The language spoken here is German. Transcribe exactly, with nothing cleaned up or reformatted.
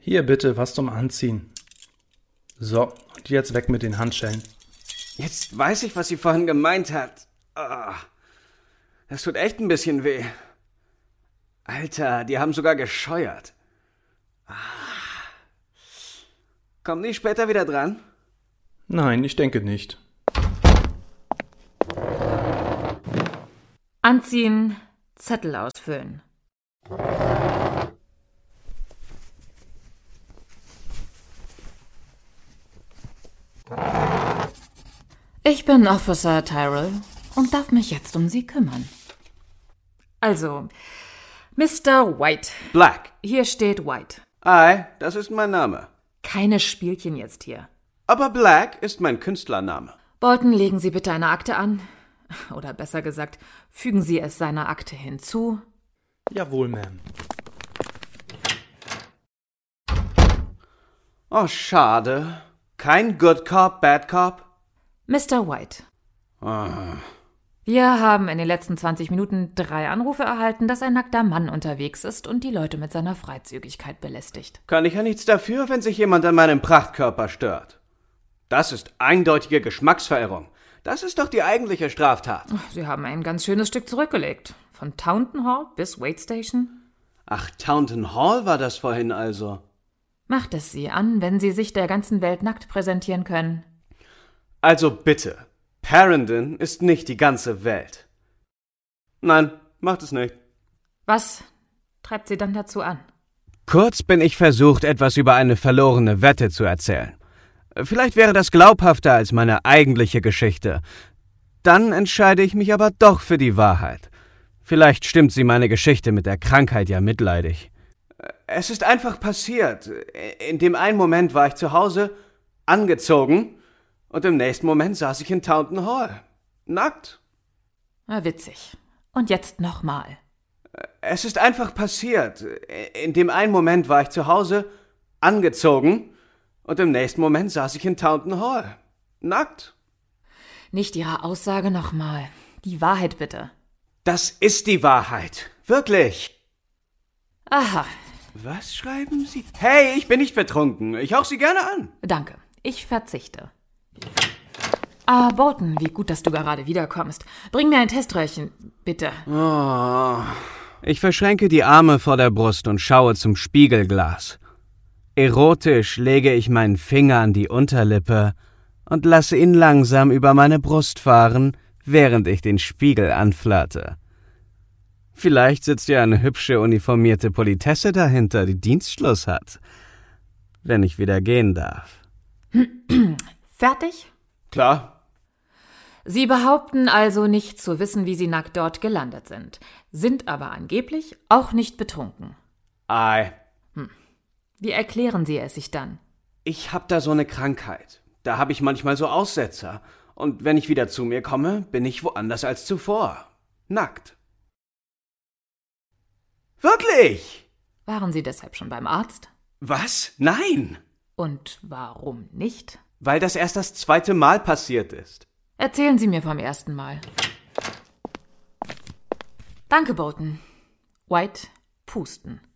Hier bitte, was zum Anziehen. So, und jetzt weg mit den Handschellen. Jetzt weiß ich, was sie vorhin gemeint hat. Ah, das tut echt ein bisschen weh. Alter, die haben sogar gescheuert. Ah. Kommen die später wieder dran? Nein, ich denke nicht. Anziehen, Zettel ausfüllen. Ich bin Officer Tyrell und darf mich jetzt um Sie kümmern. Also, Mister White. Black. Hier steht White. Ei, das ist mein Name. Keine Spielchen jetzt hier. Aber Black ist mein Künstlername. Bolton, legen Sie bitte eine Akte an. Oder besser gesagt, fügen Sie es seiner Akte hinzu. Jawohl, Ma'am. Oh, schade. Kein Good Cop, Bad Cop? Mister White. Ah. Wir haben in den letzten zwanzig Minuten drei Anrufe erhalten, dass ein nackter Mann unterwegs ist und die Leute mit seiner Freizügigkeit belästigt. Kann ich ja nichts dafür, wenn sich jemand an meinem Prachtkörper stört. Das ist eindeutige Geschmacksverirrung. Das ist doch die eigentliche Straftat. Sie haben ein ganz schönes Stück zurückgelegt. Von Taunton Hall bis Wade Station. Ach, Taunton Hall war das vorhin also. Macht es Sie an, wenn Sie sich der ganzen Welt nackt präsentieren können? Also bitte. Parendon ist nicht die ganze Welt. Nein, macht es nicht. Was treibt Sie dann dazu an? Kurz bin ich versucht, etwas über eine verlorene Wette zu erzählen. Vielleicht wäre das glaubhafter als meine eigentliche Geschichte. Dann entscheide ich mich aber doch für die Wahrheit. Vielleicht stimmt sie meine Geschichte mit der Krankheit ja mitleidig. Es ist einfach passiert. In dem einen Moment war ich zu Hause, angezogen, und im nächsten Moment saß ich in Taunton Hall. Nackt. Na, witzig. Und jetzt nochmal. Es ist einfach passiert. In dem einen Moment war ich zu Hause, angezogen, und im nächsten Moment saß ich in Taunton Hall. Nackt. Nicht Ihre Aussage nochmal. Die Wahrheit bitte. Das ist die Wahrheit. Wirklich. Aha. Was schreiben Sie? Hey, ich bin nicht betrunken. Ich hauch Sie gerne an. Danke. Ich verzichte. Ah, Bolton, wie gut, dass du gerade wiederkommst. Bring mir ein Teströhrchen, bitte. Oh. Ich verschränke die Arme vor der Brust und schaue zum Spiegelglas. Erotisch lege ich meinen Finger an die Unterlippe und lasse ihn langsam über meine Brust fahren, während ich den Spiegel anflatte. Vielleicht sitzt ja eine hübsche uniformierte Politesse dahinter, die Dienstschluss hat. Wenn ich wieder gehen darf. Fertig? Klar. Sie behaupten also nicht zu wissen, wie Sie nackt dort gelandet sind, sind aber angeblich auch nicht betrunken. Ei. Hm. Wie erklären Sie es sich dann? Ich hab da so eine Krankheit. Da habe ich manchmal so Aussetzer. Und wenn ich wieder zu mir komme, bin ich woanders als zuvor. Nackt. Wirklich? Waren Sie deshalb schon beim Arzt? Was? Nein. Und warum nicht? Weil das erst das zweite Mal passiert ist. Erzählen Sie mir vom ersten Mal. Danke, Bolton. White, pusten.